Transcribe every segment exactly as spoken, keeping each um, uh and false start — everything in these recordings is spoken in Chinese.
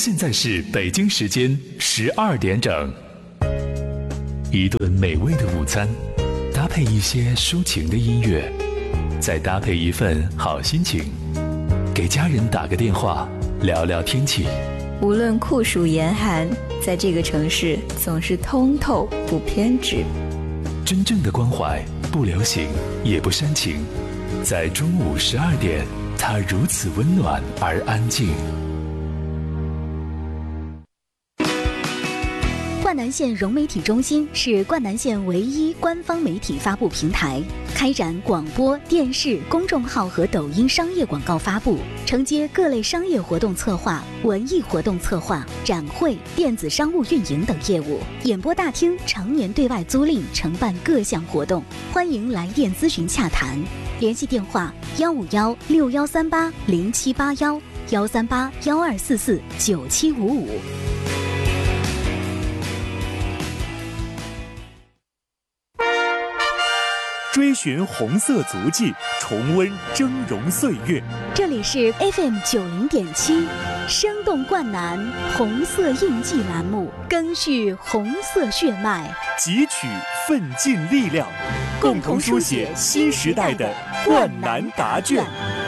现在是北京时间十二点整。一顿美味的午餐，搭配一些抒情的音乐，再搭配一份好心情，给家人打个电话，聊聊天气。 无论酷暑严寒，在这个城市总是通透不偏执。 真正的关怀，不流行也不煽情，在中午十二点，它如此温暖而安静。 灌南县融媒体中心是灌南县唯一官方媒体发布平台，开展广播、电视、公众号和抖音商业广告发布，承接各类商业活动策划、文艺活动策划、展会、电子商务运营等业务。演播大厅常年对外租赁，承办各项活动，欢迎来电咨询洽谈。联系电话：幺五幺六幺三八零七八幺幺三八幺二四四九七五五。 追寻红色足迹，重温峥嵘岁月。 这里是 F M 九零点七，生动灌南红色印记栏目，赓续红色血脉， 汲取奋进力量，共同书写新时代的灌南答卷。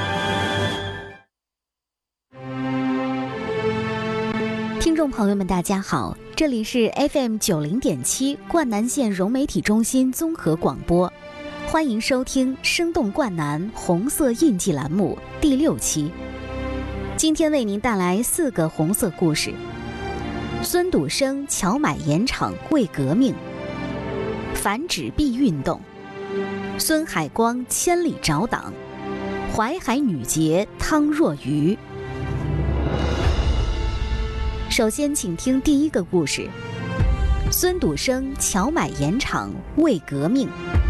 听众朋友们，大家好，这里是 F M 九零点七灌南县融媒体中心综合广播。欢迎收听《生动灌南红色印记》栏目第六期。今天为您带来四个红色故事：孙笃生荞麦盐场为革命，反纸币运动，孙海光千里找党，淮海女杰汤若愚。首先请听第一个故事：孙笃生荞麦盐场为革命。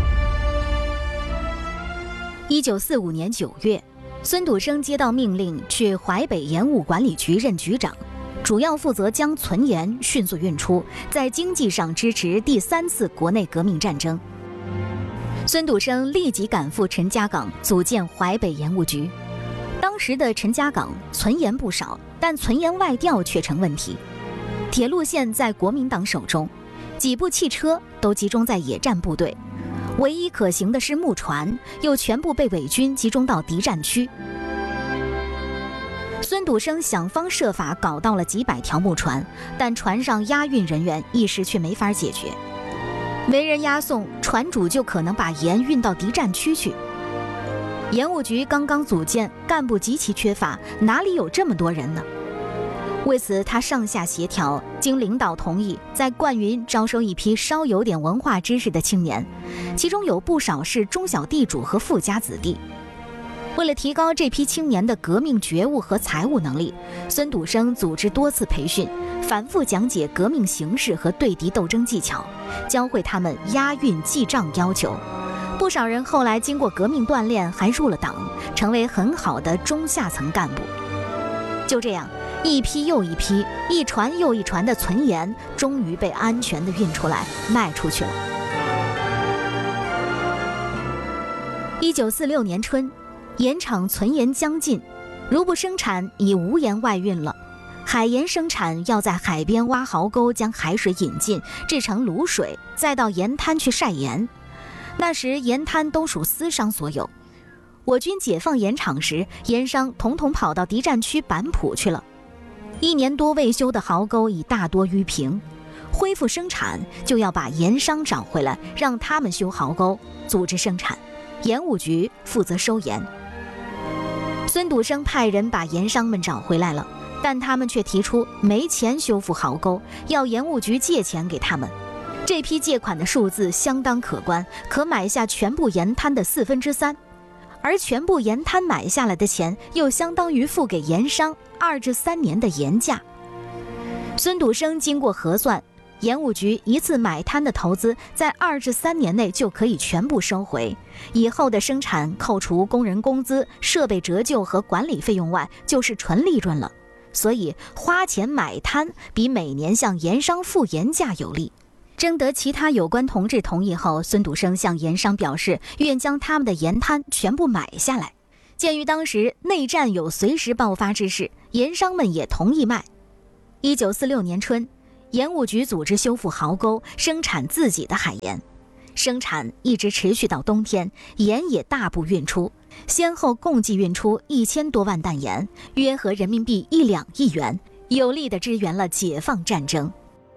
一九四五年九月，孙笃生接到命令，去淮北盐务管理局任局长，主要负责将存盐迅速运出，在经济上支持第三次国内革命战争。孙笃生立即赶赴陈家港，组建淮北盐务局。当时的陈家港存盐不少，但存盐外调却成问题。铁路线在国民党手中，几部汽车都集中在野战部队，唯一可行的是木船，又全部被伪军集中到敌占区。孙笃生想方设法搞到了几百条木船，但船上押运人员一时却没法解决。没人押送，船主就可能把盐运到敌占区去。盐务局刚刚组建，干部极其缺乏，哪里有这么多人呢？为此，他上下协调，经领导同意，在灌云招收一批稍有点文化知识的青年，其中有不少是中小地主和富家子弟。为了提高这批青年的革命觉悟和财务能力，孙笃生组织多次培训，反复讲解革命形势和对敌斗争技巧，教会他们押运记账要求。不少人后来经过革命锻炼，还入了党，成为很好的中下层干部。就这样，一批又一批，一船又一船的存盐终于被安全地运出来，卖出去了。一九四六年春，盐场存盐将尽，如不生产已无盐外运了。海盐生产要在海边挖壕沟，将海水引进，制成卤水，再到盐滩去晒盐。那时盐滩都属私商所有，我军解放盐场时，盐商统统跑到敌占区板浦去了。一年多未修的壕沟已大多淤平，恢复生产就要把盐商找回来，让他们修壕沟，组织生产。盐务局负责收盐。孙笃生派人把盐商们找回来了，但他们却提出没钱修复壕沟，要盐务局借钱给他们。这批借款的数字相当可观，可买下全部盐滩的四分之三，而全部盐滩买下来的钱又相当于付给盐商二至三年的盐价。孙笃生经过核算，盐务局一次买滩的投资在二至三年内就可以全部收回，以后的生产扣除工人工资、设备折旧和管理费用外，就是纯利润了。所以花钱买滩比每年向盐商付盐价有利。征得其他有关同志同意后，孙笃生向盐商表示愿将他们的盐滩全部买下来。鉴于当时内战有随时爆发之势，盐商们也同意卖。 一九四六年春，盐务局组织修复壕沟，生产自己的海盐。生产一直持续到冬天，盐也大部运出，先后共计运出一千多万担盐，约合人民币一两亿元，有力地支援了解放战争。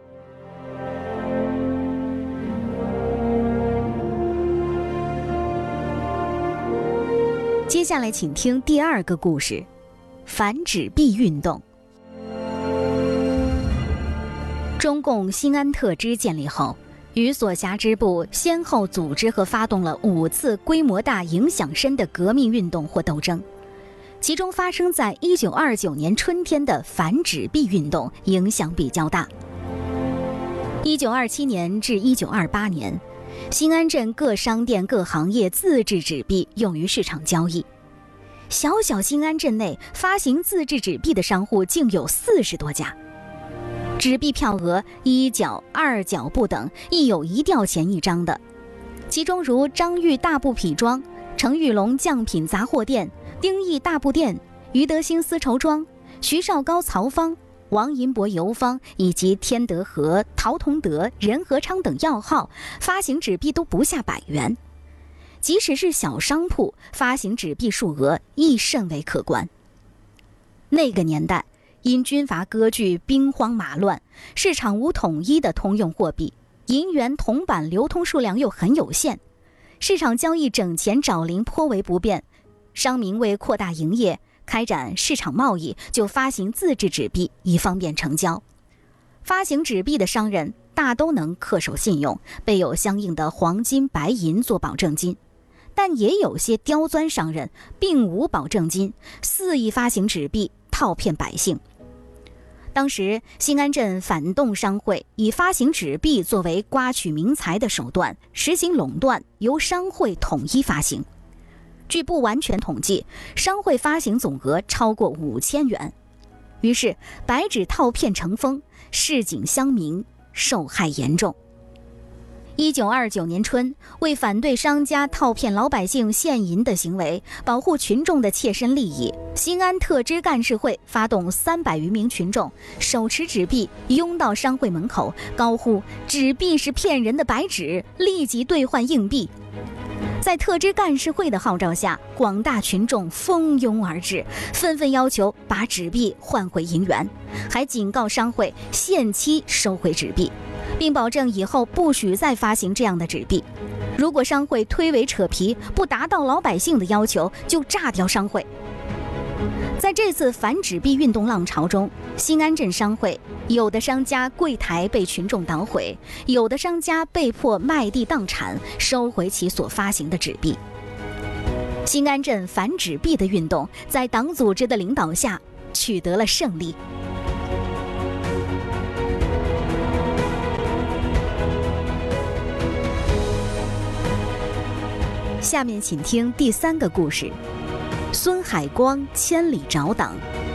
接下来请听第二个故事，反纸币运动。中共新安特支建立后，与所辖支部先后组织和发动了五次规模大、影响深的革命运动或斗争，其中发生在一九二九年春天的反纸币运动影响比较大。一九二七年至一九二八年，新安镇各商店各行业自制纸币用于市场交易。小小新安镇内发行自制纸币的商户竟有四十多家，纸币票额一角、二角不等，亦有一吊钱一张的。其中如张玉大布匹庄、程玉龙匠品杂货店、丁义大布店、余德兴丝绸庄、徐绍高曹坊、王银博邮坊以及天德和、陶同德、任和昌等要号，发行纸币都不下百元。即使是小商铺，发行纸币数额亦甚为可观。那个年代，因军阀割据、兵荒马乱，市场无统一的通用货币，银元铜板流通数量又很有限，市场交易整钱找零颇为不便。商民为扩大营业，开展市场贸易，就发行自制纸币，以方便成交。发行纸币的商人大都能恪守信用，备有相应的黄金、白银做保证金。但也有些刁钻商人并无保证金，肆意发行纸币，套骗百姓。当时新安镇反动商会以发行纸币作为刮取民财的手段，实行垄断，由商会统一发行。据不完全统计，商会发行总额超过五千元。于是白纸套骗成风，市井乡民受害严重。一九二九年春，为反对商家套骗老百姓现银的行为，保护群众的切身利益，新安特支干事会发动三百余名群众手持纸币拥到商会门口，高呼纸币是骗人的白纸，立即兑换硬币。在特支干事会的号召下，广大群众蜂拥而至，纷纷要求把纸币换回银元，还警告商会限期收回纸币，并保证以后不许再发行这样的纸币。如果商会推诿扯皮，不达到老百姓的要求，就炸掉商会。在这次反纸币运动浪潮中，新安镇商会有的商家柜台被群众捣毁，有的商家被迫卖地当产，收回其所发行的纸币。新安镇反纸币的运动在党组织的领导下取得了胜利。下面请听第三个故事，孙海光千里找党。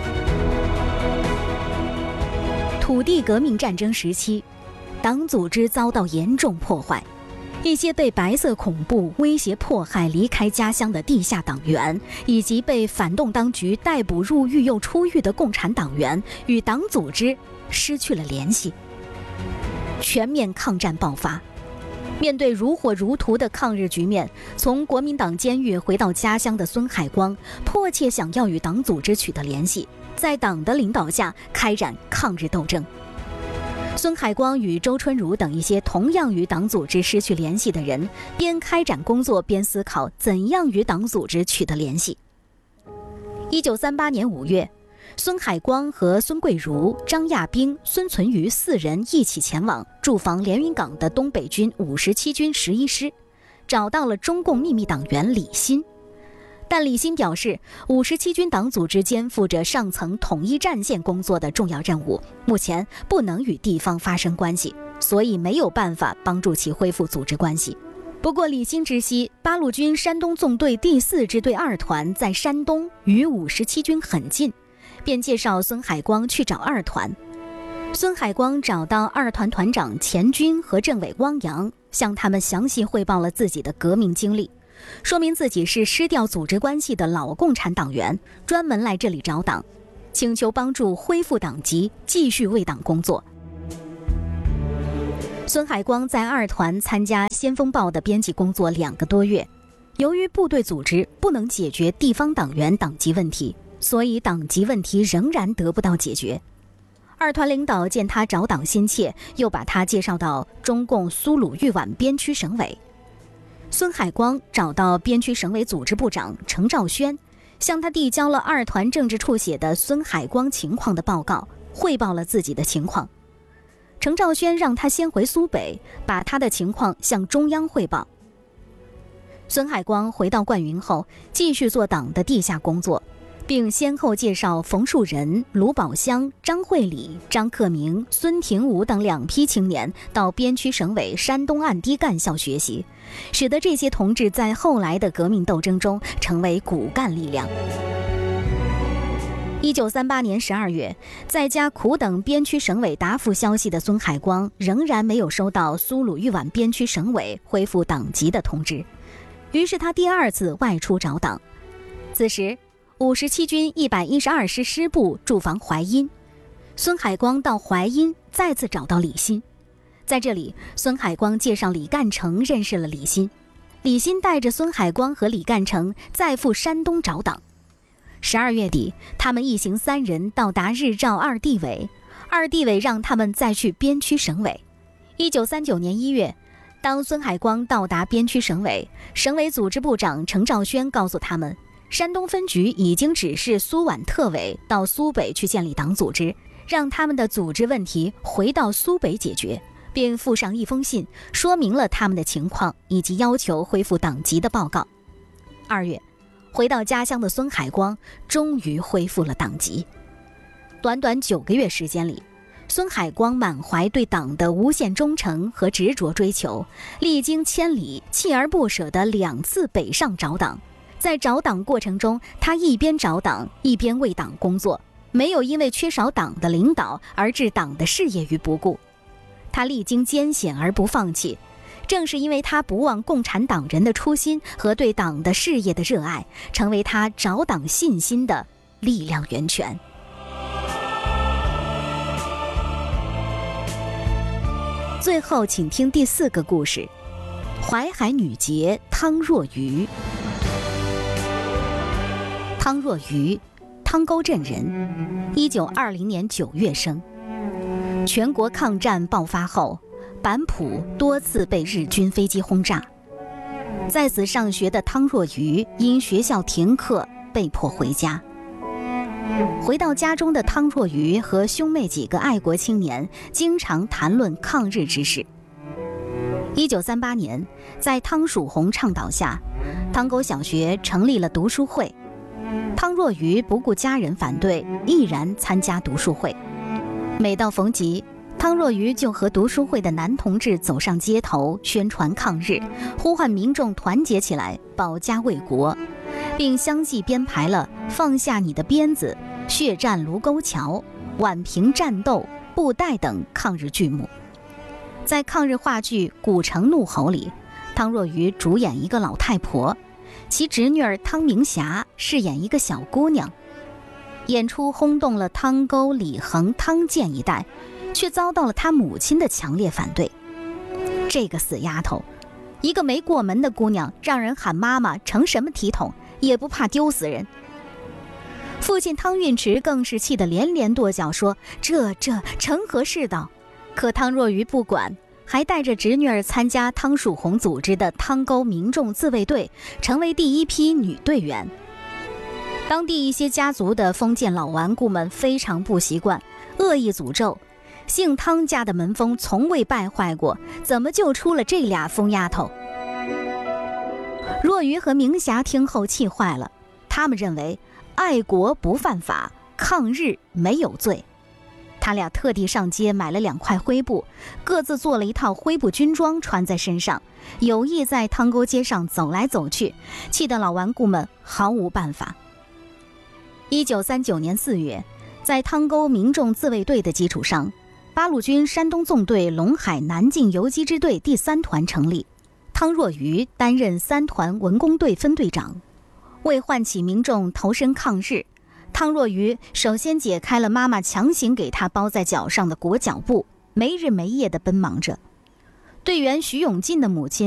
土地革命战争时期，党组织遭到严重破坏，一些被白色恐怖威胁迫害离开家乡的地下党员，以及被反动当局逮捕入狱又出狱的共产党员，与党组织失去了联系。全面抗战爆发。面对如火如荼的抗日局面，从国民党监狱回到家乡的孙海光迫切想要与党组织取得联系，在党的领导下开展抗日斗争。孙海光与周春如等一些同样与党组织失去联系的人，边开展工作边思考怎样与党组织取得联系。一九三八年五月，孙海光和孙桂如、张亚兵、孙存瑜四人一起前往驻防连云港的东北军五十七军十一师，找到了中共秘密党员李新。但李新表示，五十七军党组织肩负着上层统一战线工作的重要任务，目前不能与地方发生关系，所以没有办法帮助其恢复组织关系。不过李新知悉八路军山东纵队第四支队二团在山东与五十七军很近，便介绍孙海光去找二团。孙海光找到二团团长钱军和政委汪洋，向他们详细汇报了自己的革命经历，说明自己是失掉组织关系的老共产党员，专门来这里找党。 请求帮助恢复党籍，继续为党工作。孙海光在二团参加《先锋报》的编辑工作两个多月，由于部队组织不能解决地方党员党籍问题，所以党籍问题仍然得不到解决。二团领导见他找党心切，又把他介绍到中共苏鲁豫皖边区省委。孙海光找到边区省委组织部长程兆轩，向他递交了二团政治处写的孙海光情况的报告，汇报了自己的情况。程兆轩让他先回苏北，把他的情况向中央汇报。孙海光回到灌云后，继续做党的地下工作，并先后介绍冯树人、卢宝香、张惠礼、张克明、孙廷武等两批青年到边区省委山东岸低干校学习，使得这些同志在后来的革命斗争中成为骨干力量。一九三八年十二月，在家苦等边区省委答复消息的孙海光仍然没有收到苏鲁豫皖边区省委恢复党籍的通知，于是他第二次外出找党。此时五十七军一百一十二师师部驻防淮阴，孙海光到淮阴再次找到李新。在这里，孙海光介绍李干成认识了李新，李新带着孙海光和李干成再赴山东找党。十二月底，他们一行三人到达日照二地委，二地委让他们再去边区省委。一九三九年一月，当孙海光到达边区省委，省委组织部长程兆轩告诉他们，山东分局已经指示苏皖特委到苏北去建立党组织，让他们的组织问题回到苏北解决，并附上一封信，说明了他们的情况以及要求恢复党籍的报告。二月，回到家乡的孙海光终于恢复了党籍。短短九个月时间里，孙海光满怀对党的无限忠诚和执着追求，历经千里，锲而不舍地两次北上找党。在找党过程中，他一边找党，一边为党工作，没有因为缺少党的领导而置党的事业于不顾。他历经艰险而不放弃，正是因为他不忘共产党人的初心和对党的事业的热爱，成为他找党信心的力量源泉。最后请听第四个故事，淮海女杰汤若愚。汤若愚，汤沟镇人，一九二零年九月生。全国抗战爆发后，板浦多次被日军飞机轰炸。在此上学的汤若愚因学校停课，被迫回家。回到家中的汤若愚和兄妹几个爱国青年经常谈论抗日之事。一九三八年，在汤曙红倡导下，汤沟小学成立了读书会。汤若愚不顾家人反对，毅然参加读书会。每到逢集，汤若愚就和读书会的男同志走上街头，宣传抗日，呼唤民众团结起来，保家卫国，并相继编排了《放下你的鞭子》《血战卢沟桥》《宛平战斗》《布袋》等抗日剧目。在抗日话剧《古城怒吼》里，汤若愚主演一个老太婆，其侄女儿汤明霞饰演一个小姑娘。演出轰动了汤沟、李恒、汤健一带，却遭到了他母亲的强烈反对。这个死丫头，一个没过门的姑娘，让人喊妈妈成什么体统，也不怕丢死人。父亲汤运池更是气得连连跺脚，说这这成何世道。可汤若愚不管，还带着侄女儿参加汤曙红组织的汤沟民众自卫队，成为第一批女队员。当地一些家族的封建老顽固们非常不习惯，恶意诅咒姓汤家的门风从未败坏过，怎么就出了这俩疯丫头。若愚和明霞听后气坏了，他们认为爱国不犯法，抗日没有罪。他俩特地上街买了两块灰布，各自做了一套灰布军装穿在身上，有意在汤沟街上走来走去，气得老顽固们毫无办法。一九三九年四月，在汤沟民众自卫队的基础上，八路军山东纵队陇海南进游击支队第三团成立，汤若愚担任三团文工队分队长。为唤起民众投身抗日， 汤若愚首先解开了妈妈强行给他包在脚上的裹脚布，没日没夜地奔忙着。队员徐永进的母亲